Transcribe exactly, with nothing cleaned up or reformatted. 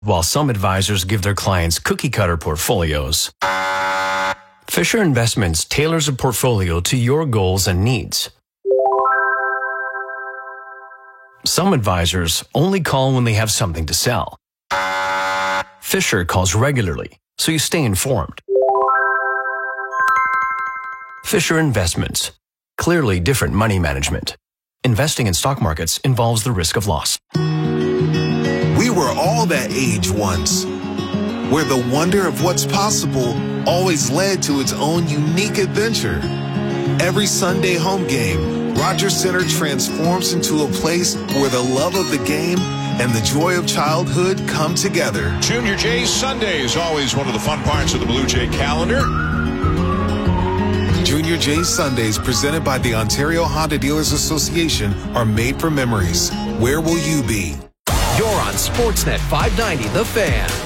while some advisors give their clients cookie-cutter portfolios. Fisher Investments tailors a portfolio to your goals and needs. Some advisors only call when they have something to sell. Fisher calls regularly, so you stay informed. Fisher Investments. Clearly different money management. Investing in stock markets involves the risk of loss. We were all that age once, where the wonder of what's possible always led to its own unique adventure. Every Sunday home game, Rogers Center transforms into a place where the love of the game and the joy of childhood come together. Junior Jay Sunday is always one of the fun parts of the Blue Jay calendar. Junior Jay Sundays, presented by the Ontario Honda Dealers Association, are made for memories. Where will you be? You're on Sportsnet five ninety, The Fan.